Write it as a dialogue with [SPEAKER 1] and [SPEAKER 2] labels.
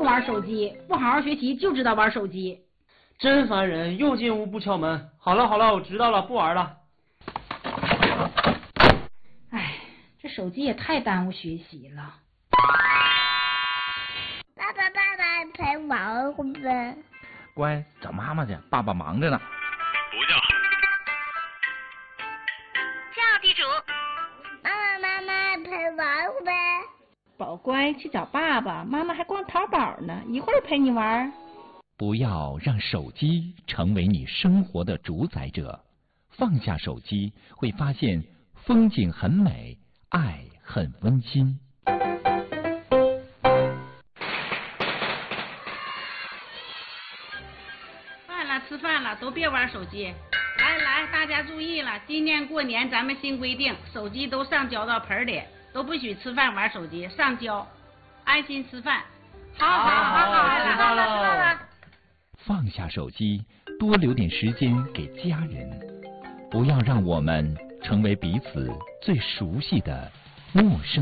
[SPEAKER 1] 玩手机，不好好学习就知道玩手机。
[SPEAKER 2] 真烦人，又进屋不敲门。好了好了，我知道了，不玩了。
[SPEAKER 1] 哎，这手机也太耽误学习了。
[SPEAKER 3] 爸爸陪玩会呗。
[SPEAKER 4] 乖，找妈妈去，爸爸忙着呢。
[SPEAKER 5] 不叫。
[SPEAKER 3] 叫地主。妈妈陪玩会呗。
[SPEAKER 6] 宝乖，去找爸爸，妈妈还逛淘宝呢，一会儿陪你玩。
[SPEAKER 7] 不要让手机成为你生活的主宰者，放下手机，会发现风景很美，爱很温馨。
[SPEAKER 8] 吃饭了，都别玩手机。来，大家注意了，今年过年咱们新规定，手机都上交到盆里，都不许吃饭玩手机，上交，安心吃饭。好，
[SPEAKER 2] 知道了。
[SPEAKER 7] 放下手机，多留点时间给家人，不要让我们成为彼此最熟悉的陌生